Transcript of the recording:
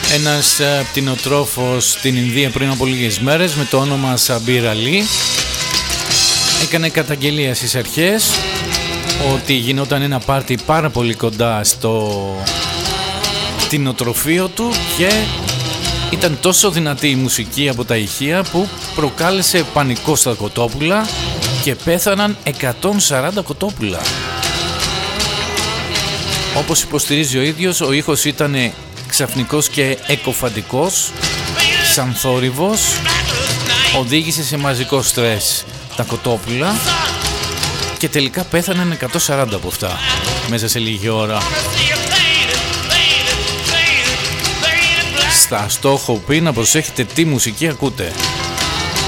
Ένας πτηνοτρόφος στην Ινδία πριν από λίγες μέρες με το όνομα Σαμπίρ Αλί έκανε καταγγελία στις αρχές ότι γινόταν ένα πάρτι πάρα πολύ κοντά στο πτηνοτροφείο του και ήταν τόσο δυνατή η μουσική από τα ηχεία που προκάλεσε πανικό στα κοτόπουλα και πέθαναν 140 κοτόπουλα. Όπως υποστηρίζει ο ίδιος, ο ήχος ήταν ξαφνικός και εκοφαντικός, σαν θόρυβος, οδήγησε σε μαζικό στρες τα κοτόπουλα και τελικά πέθαναν 140 από αυτά μέσα σε λίγη ώρα. Στα στόχο πει να προσέχετε τι μουσική ακούτε.